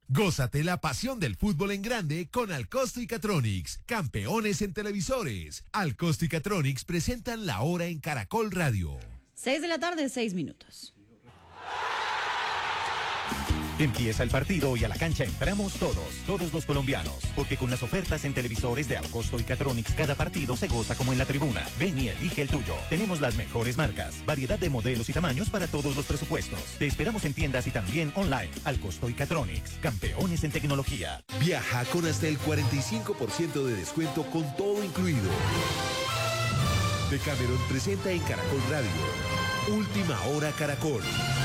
Gózate la pasión del fútbol en grande con Alcosto y Catronics, campeones en televisores. Alcosto y Catronics presentan La Hora en Caracol Radio. 6:00 PM, 6. Empieza el partido y a la cancha entramos todos los colombianos, porque con las ofertas en televisores de Alcosto y Catronics cada partido se goza como en la tribuna. Ven y elige el tuyo. Tenemos las mejores marcas, variedad de modelos y tamaños para todos los presupuestos. Te esperamos en tiendas y también online. Alcosto y Catronics, campeones en tecnología. Viaja con hasta el 45% de descuento con todo incluido. Decameron presenta en Caracol Radio Última Hora Caracol.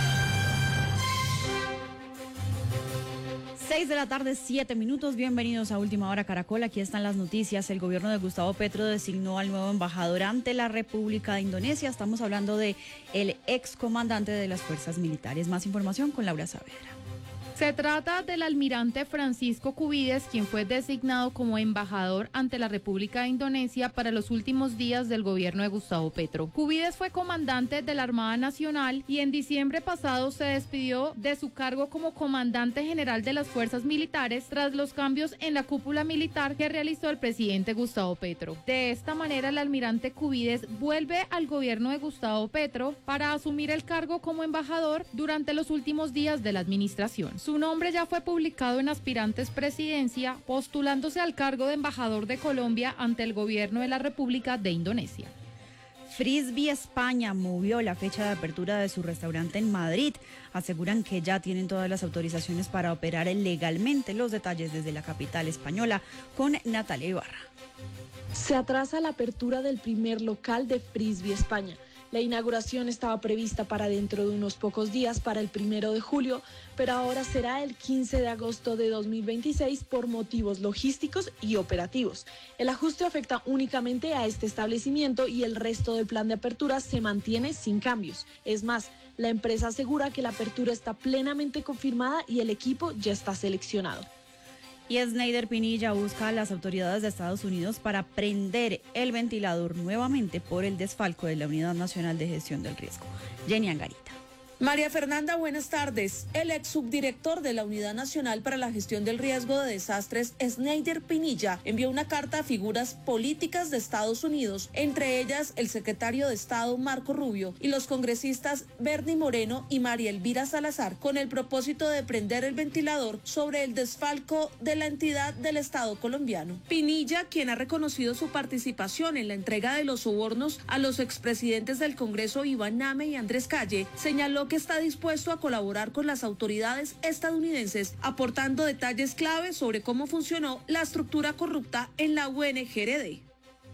6:07 PM, bienvenidos a Última Hora Caracol. Aquí están las noticias. El gobierno de Gustavo Petro designó al nuevo embajador ante la República de Indonesia. Estamos hablando de el excomandante de las fuerzas militares. Más información con Laura Saavedra. Se trata del almirante Francisco Cubides, quien fue designado como embajador ante la República de Indonesia para los últimos días del gobierno de Gustavo Petro. Cubides fue comandante de la Armada Nacional y en diciembre pasado se despidió de su cargo como comandante general de las fuerzas militares tras los cambios en la cúpula militar que realizó el presidente Gustavo Petro. De esta manera, el almirante Cubides vuelve al gobierno de Gustavo Petro para asumir el cargo como embajador durante los últimos días de la administración. Su nombre ya fue publicado en Aspirantes Presidencia, postulándose al cargo de embajador de Colombia ante el gobierno de la República de Indonesia. Frisbee España movió la fecha de apertura de su restaurante en Madrid. Aseguran que ya tienen todas las autorizaciones para operar legalmente. Los detalles desde la capital española con Natalia Ibarra. Se atrasa la apertura del primer local de Frisbee España. La inauguración estaba prevista para dentro de unos pocos días, para el 1 de julio, pero ahora será el 15 de agosto de 2026 por motivos logísticos y operativos. El ajuste afecta únicamente a este establecimiento y el resto del plan de apertura se mantiene sin cambios. Es más, la empresa asegura que la apertura está plenamente confirmada y el equipo ya está seleccionado. Y Snyder Pinilla busca a las autoridades de Estados Unidos para prender el ventilador nuevamente por el desfalco de la Unidad Nacional de Gestión del Riesgo. Jenny Angarita. María Fernanda, buenas tardes. El ex subdirector de la Unidad Nacional para la Gestión del Riesgo de Desastres, Snyder Pinilla, envió una carta a figuras políticas de Estados Unidos, entre ellas el secretario de Estado Marco Rubio y los congresistas Bernie Moreno y María Elvira Salazar, con el propósito de prender el ventilador sobre el desfalco de la entidad del Estado colombiano. Pinilla, quien ha reconocido su participación en la entrega de los sobornos a los expresidentes del Congreso Iván Name y Andrés Calle, señaló que está dispuesto a colaborar con las autoridades estadounidenses, aportando detalles clave sobre cómo funcionó la estructura corrupta en la UNGRD.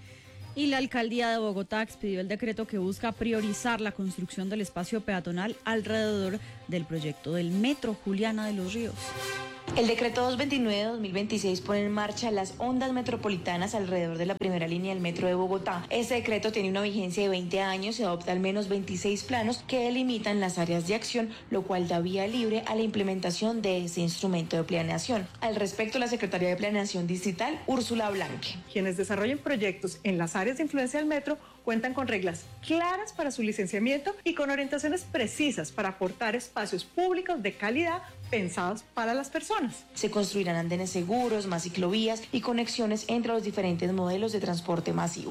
Y la alcaldía de Bogotá expidió el decreto que busca priorizar la construcción del espacio peatonal alrededor del proyecto del Metro Juliana de los Ríos. El decreto 229 de 2026 pone en marcha las ondas metropolitanas alrededor de la primera línea del metro de Bogotá. Este decreto tiene una vigencia de 20 años y adopta al menos 26 planos que delimitan las áreas de acción, lo cual da vía libre a la implementación de ese instrumento de planeación. Al respecto, la Secretaría de Planeación Distrital, Úrsula Blanque. Quienes desarrollen proyectos en las áreas de influencia del metro cuentan con reglas claras para su licenciamiento y con orientaciones precisas para aportar espacios públicos de calidad pensados para las personas. Se construirán andenes seguros, más ciclovías y conexiones entre los diferentes modelos de transporte masivo.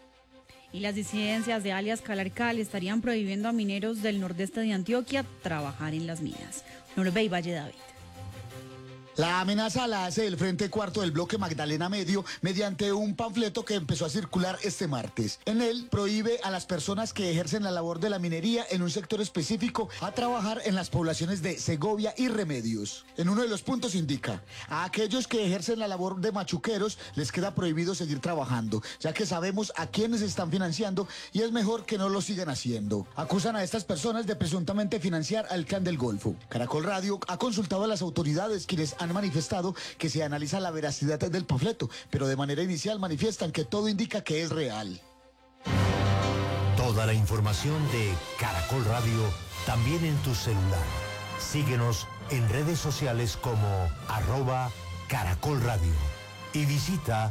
Y las disidencias de alias Calarcal estarían prohibiendo a mineros del nordeste de Antioquia trabajar en las minas. Norbey Valle David. La amenaza la hace el Frente Cuarto del Bloque Magdalena Medio mediante un panfleto que empezó a circular este martes. En él prohíbe a las personas que ejercen la labor de la minería en un sector específico a trabajar en las poblaciones de Segovia y Remedios. En uno de los puntos indica, a aquellos que ejercen la labor de machuqueros les queda prohibido seguir trabajando, ya que sabemos a quiénes están financiando y es mejor que no lo sigan haciendo. Acusan a estas personas de presuntamente financiar al Clan del Golfo. Caracol Radio ha consultado a las autoridades, quienes han manifestado que se analiza la veracidad del panfleto, pero de manera inicial manifiestan que todo indica que es real. Toda la información de Caracol Radio también en tu celular. Síguenos en redes sociales como @Caracol Radio y visita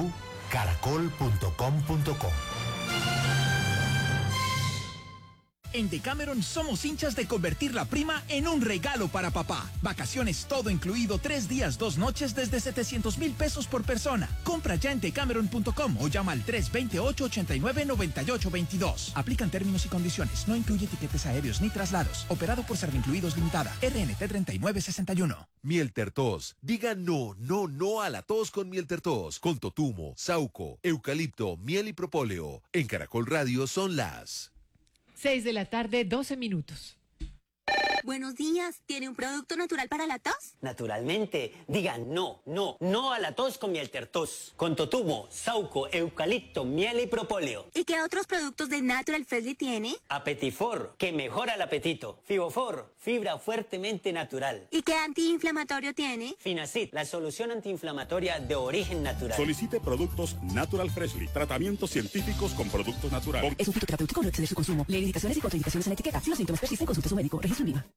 www.caracol.com.co. En Decameron somos hinchas de convertir la prima en un regalo para papá. Vacaciones todo incluido, 3 días, 2 noches desde 700,000 pesos por persona. Compra ya en decameron.com o llama al 328-89-9822. Aplican términos y condiciones. No incluye tiquetes aéreos ni traslados. Operado por Servincluidos Limitada. RNT 3961. Miel Tertos. Diga no a la tos con Miel Tertos. Con totumo, sauco, eucalipto, miel y propóleo. En Caracol Radio son las 6 de la tarde, 12 minutos. Buenos días, ¿tiene un producto natural para la tos? Naturalmente, digan no a la tos con Miel Tertos. Con totumo, sauco, eucalipto, miel y propóleo. ¿Y qué otros productos de Natural Freshly tiene? Apetifor, que mejora el apetito. Fibofor, fibra fuertemente natural. ¿Y qué antiinflamatorio tiene? Finacid, la solución antiinflamatoria de origen natural. Solicite productos Natural Freshly, tratamientos científicos con productos naturales. Es un fitoterapéutico, no exceder su consumo. Lee indicaciones y contraindicaciones en la etiqueta. Si los síntomas persisten, consulte a su médico. Registro INVIMA.